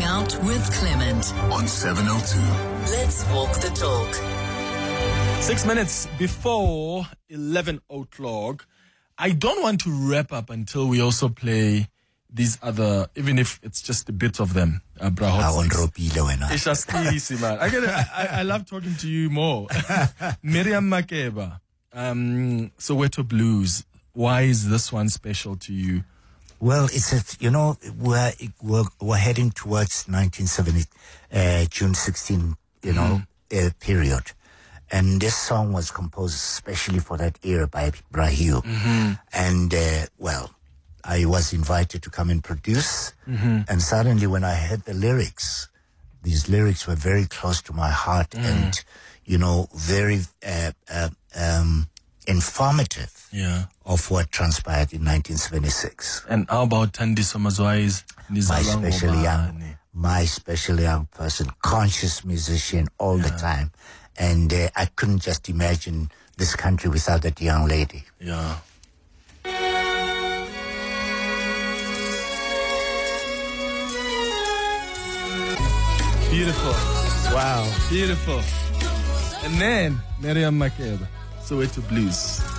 Out with Clement on 702. Let's walk the talk. 6 minutes before 11 o'clock. I don't want to wrap up until we also play these other, even if it's just a bit of them. I love talking to you more. Miriam Makeba, Soweto Blues. Why is this one special to you? Well, we're heading towards 1970, June 16, period. And this song was composed especially for that era by Brahiu. And, I was invited to come and produce. And suddenly when I heard the lyrics, these lyrics were very close to my heart and, very informative of what transpired in 1976. And how about Thandiso Mazwai's my special young person, conscious musician all the time. And I couldn't just imagine this country without that young lady. Yeah. Beautiful. Wow. Beautiful. And then, Miriam Makeba, Soweto Blues.